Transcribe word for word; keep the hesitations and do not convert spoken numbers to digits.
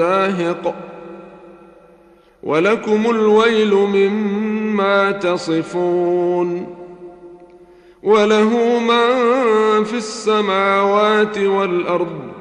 زاهق ولكم الويل مما تصفون وله من في السماوات والأرض